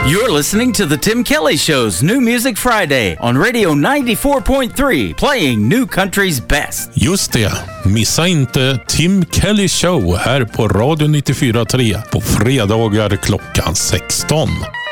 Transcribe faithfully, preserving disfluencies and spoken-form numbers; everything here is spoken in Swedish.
You're listening to The Tim Kelly Show's New Music Friday on Radio ninety-four point three, playing new country's best. Just det, missa inte Tim Kelly Show här på Radio nittiofyra komma tre på fredagar klockan sexton.